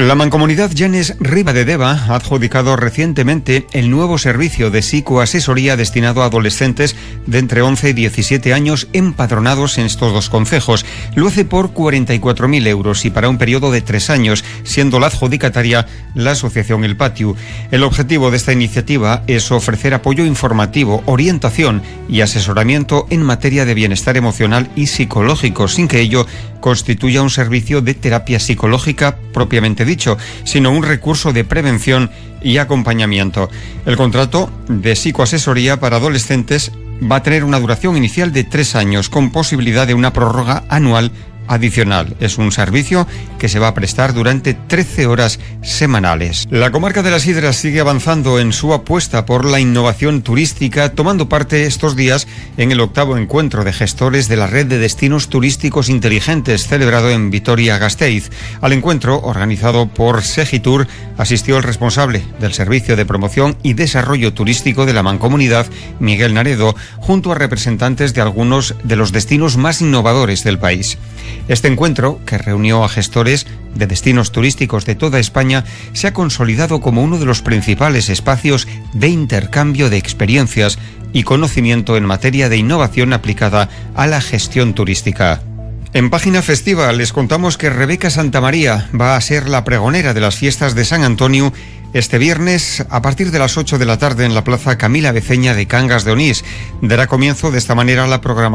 La Mancomunidad Llanes Ribadedeva ha adjudicado recientemente el nuevo servicio de psicoasesoría destinado a adolescentes de entre 11 y 17 años empadronados en estos dos concejos. Lo hace por 44.000 euros y para un periodo de 3 años, siendo la adjudicataria la Asociación El Patio. El objetivo de esta iniciativa es ofrecer apoyo informativo, orientación y asesoramiento en materia de bienestar emocional y psicológico, sin que ello constituya un servicio de terapia psicológica propiamente dicho, sino un recurso de prevención y acompañamiento. El contrato de psicoasesoría para adolescentes va a tener una duración inicial de 3 años, con posibilidad de una prórroga anual adicional. Es un servicio que se va a prestar durante 13 horas semanales. La comarca de la Sidra sigue avanzando en su apuesta por la innovación turística, tomando parte estos días en el 8º encuentro de gestores de la red de destinos turísticos inteligentes, celebrado en Vitoria-Gasteiz. Al encuentro, organizado por Segitur, asistió el responsable del Servicio de Promoción y Desarrollo Turístico de la Mancomunidad, Miguel Naredo, junto a representantes de algunos de los destinos más innovadores del país. Este encuentro, que reunió a gestores de destinos turísticos de toda España, se ha consolidado como uno de los principales espacios de intercambio de experiencias y conocimiento en materia de innovación aplicada a la gestión turística. En página festiva les contamos que Rebeca Santamaría va a ser la pregonera de las fiestas de San Antonio este viernes a partir de las 8 de la tarde en la plaza Camila Beceña de Cangas de Onís. Dará comienzo de esta manera la programación